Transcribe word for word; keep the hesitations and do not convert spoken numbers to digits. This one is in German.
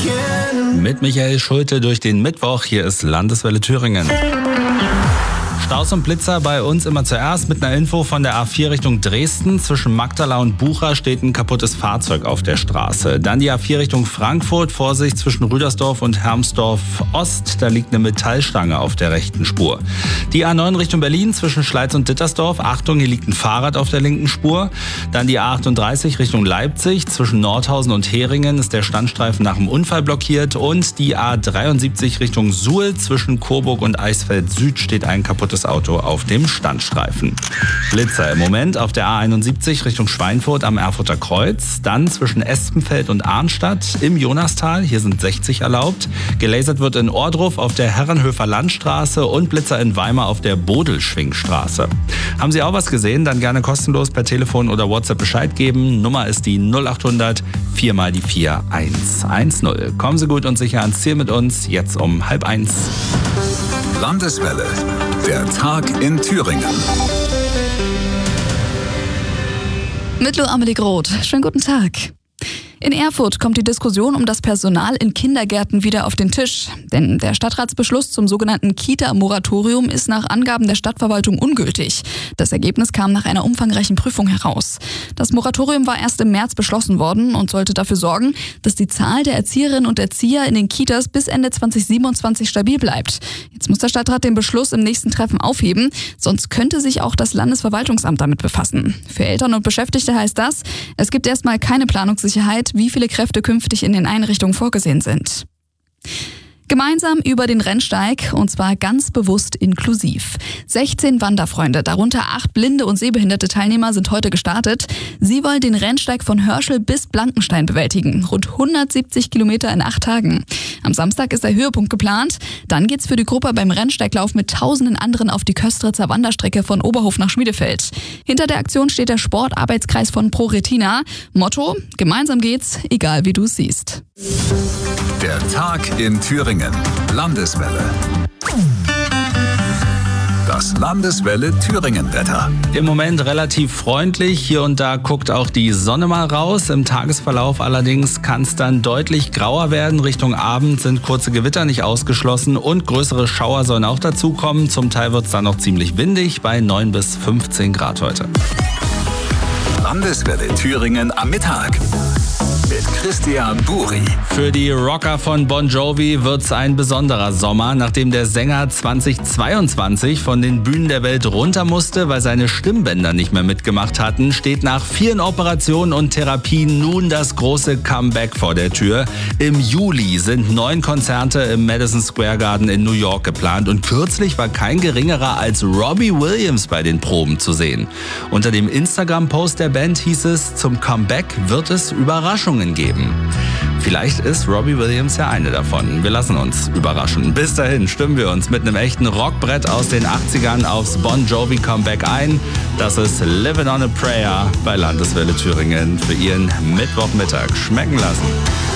Mit Michael Schulte durch den Mittwoch. Hier ist Landeswelle Thüringen. Staus und Blitzer bei uns immer zuerst mit einer Info von der A vier Richtung Dresden. Zwischen Magdala und Bucha steht ein kaputtes Fahrzeug auf der Straße. Dann die A vier Richtung Frankfurt. Vorsicht zwischen Rüdersdorf und Hermsdorf Ost. Da liegt eine Metallstange auf der rechten Spur. Die A neun Richtung Berlin zwischen Schleiz und Dittersdorf. Achtung, hier liegt ein Fahrrad auf der linken Spur. Dann die A achtunddreißig Richtung Leipzig. Zwischen Nordhausen und Heringen ist der Standstreifen nach dem Unfall blockiert. Und die A dreiundsiebzig Richtung Suhl. Zwischen Coburg und Eisfeld Süd steht ein kaputtes Auto auf dem Standstreifen. Blitzer im Moment auf der A einundsiebzig Richtung Schweinfurt am Erfurter Kreuz. Dann zwischen Espenfeld und Arnstadt im Jonastal. Hier sind sechzig erlaubt. Gelasert wird in Ohrdruf auf der Herrenhöfer Landstraße und Blitzer in Weimar auf der Bodelschwingstraße. Haben Sie auch was gesehen? Dann gerne kostenlos per Telefon oder WhatsApp Bescheid geben. Nummer ist die null achthundert vier mal die vier eins eins null. Kommen Sie gut und sicher ans Ziel mit uns. Jetzt um halb eins. Landeswelle. Der Tag in Thüringen. Mit Lo Amelie Groth. Schönen guten Tag. In Erfurt kommt die Diskussion um das Personal in Kindergärten wieder auf den Tisch. Denn der Stadtratsbeschluss zum sogenannten Kita-Moratorium ist nach Angaben der Stadtverwaltung ungültig. Das Ergebnis kam nach einer umfangreichen Prüfung heraus. Das Moratorium war erst im März beschlossen worden und sollte dafür sorgen, dass die Zahl der Erzieherinnen und Erzieher in den Kitas bis Ende zweitausendsiebenundzwanzig stabil bleibt. Jetzt muss der Stadtrat den Beschluss im nächsten Treffen aufheben, sonst könnte sich auch das Landesverwaltungsamt damit befassen. Für Eltern und Beschäftigte heißt das, es gibt erstmal keine Planungssicherheit, wie viele Kräfte künftig in den Einrichtungen vorgesehen sind. Gemeinsam über den Rennsteig, und zwar ganz bewusst inklusiv. sechzehn Wanderfreunde, darunter acht blinde und sehbehinderte Teilnehmer, sind heute gestartet. Sie wollen den Rennsteig von Hörschel bis Blankenstein bewältigen. Rund hundertsiebzig Kilometer in acht Tagen. Am Samstag ist der Höhepunkt geplant. Dann geht's für die Gruppe beim Rennsteiglauf mit tausenden anderen auf die Köstritzer Wanderstrecke von Oberhof nach Schmiedefeld. Hinter der Aktion steht der Sportarbeitskreis von ProRetina. Motto: Gemeinsam geht's, egal wie du es siehst. Der Tag in Thüringen. Landeswelle. Das Landeswelle Thüringen-Wetter. Im Moment relativ freundlich. Hier und da guckt auch die Sonne mal raus. Im Tagesverlauf allerdings kann es dann deutlich grauer werden. Richtung Abend sind kurze Gewitter nicht ausgeschlossen und größere Schauer sollen auch dazukommen. Zum Teil wird es dann noch ziemlich windig bei neun bis fünfzehn Grad heute. Landeswelle Thüringen am Mittag. Mit Christian Buri. Für die Rocker von Bon Jovi wird's ein besonderer Sommer, nachdem der Sänger zweitausendzweiundzwanzig von den Bühnen der Welt runter musste, weil seine Stimmbänder nicht mehr mitgemacht hatten, steht nach vielen Operationen und Therapien nun das große Comeback vor der Tür. Im Juli sind neun Konzerte im Madison Square Garden in New York geplant und kürzlich war kein geringerer als Robbie Williams bei den Proben zu sehen. Unter dem Instagram-Post der Band hieß es, zum Comeback wird es Überraschungen geben. Vielleicht ist Robbie Williams ja eine davon. Wir lassen uns überraschen. Bis dahin stimmen wir uns mit einem echten Rockbrett aus den achtzigern aufs Bon Jovi Comeback ein. Das ist Living on a Prayer bei Landeswelle Thüringen für Ihren Mittwochmittag schmecken lassen.